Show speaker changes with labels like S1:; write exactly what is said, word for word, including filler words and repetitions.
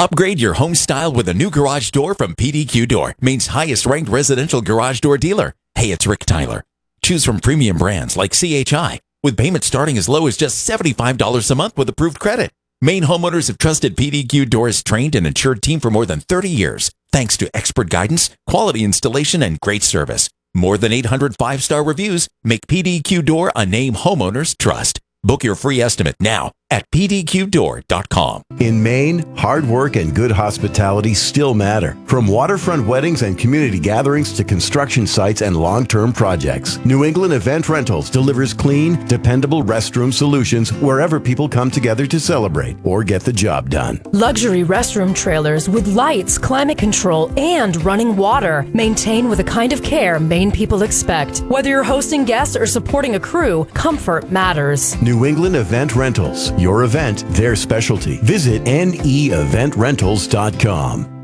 S1: Upgrade your home style with a new garage door from P D Q Door, Maine's highest ranked residential garage door dealer. Hey, it's Rick Tyler. Choose from premium brands like C H I, with payments starting as low as just seventy-five dollars a month with approved credit. Maine homeowners have trusted P D Q Door's trained and insured team for more than thirty years, thanks to expert guidance, quality installation, and great service. More than eight hundred five-star reviews make P D Q Door a name homeowners trust. Book your free estimate now at p d q door dot com.
S2: In Maine, hard work and good hospitality still matter. From waterfront weddings and community gatherings to construction sites and long-term projects, New England Event Rentals delivers clean, dependable restroom solutions wherever people come together to celebrate or get the job done.
S3: Luxury restroom trailers with lights, climate control, and running water. Maintain with the kind of care Maine people expect. Whether you're hosting guests or supporting a crew, comfort matters.
S2: New England Event Rentals. Your event, their specialty. Visit N E event rentals dot com.